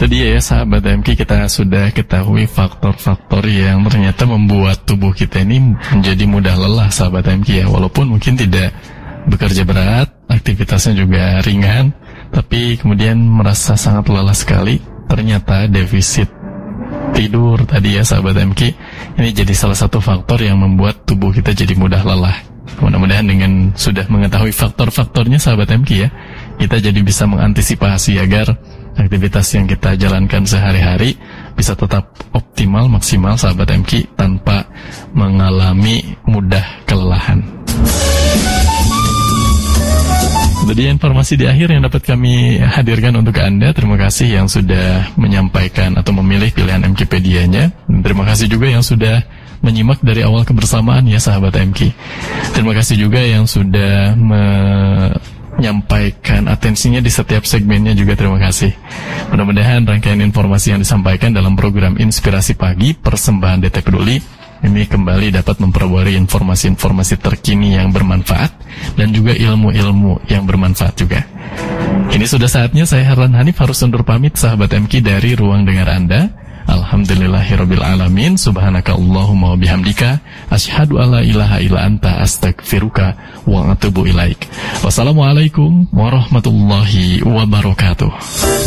Tadi ya sahabat MK, kita sudah ketahui faktor-faktor yang ternyata membuat tubuh kita ini menjadi mudah lelah sahabat MK ya. Walaupun mungkin tidak bekerja berat, aktivitasnya juga ringan, tapi kemudian merasa sangat lelah sekali. Ternyata defisit tidur tadi ya sahabat MK, ini jadi salah satu faktor yang membuat tubuh kita jadi mudah lelah. Mudah-mudahan dengan sudah mengetahui faktor-faktornya sahabat MK ya, kita jadi bisa mengantisipasi agar aktivitas yang kita jalankan sehari-hari bisa tetap optimal, maksimal sahabat MK, tanpa mengalami mudah kelelahan. Jadi informasi di akhir yang dapat kami hadirkan untuk Anda. Terima kasih yang sudah menyampaikan atau memilih pilihan MKpedia-nya. Terima kasih juga yang sudah menyimak dari awal kebersamaan ya sahabat MK. Terima kasih juga yang sudah menyampaikan atensinya di setiap segmennya juga, terima kasih. Mudah-mudahan rangkaian informasi yang disampaikan dalam program Inspirasi Pagi persembahan DT Peduli ini kembali dapat memperbarui informasi-informasi terkini yang bermanfaat dan juga ilmu-ilmu yang bermanfaat juga. Ini sudah saatnya saya Harlan Hanif harus undur pamit sahabat MK dari ruang dengar Anda. Alhamdulillahirabbil alamin, subhanaka Allahumma wa bihamdika, asyhadu alla ilaha illa anta, astaghfiruka wa atubu ilaik. Wassalamualaikum warahmatullahi wabarakatuh.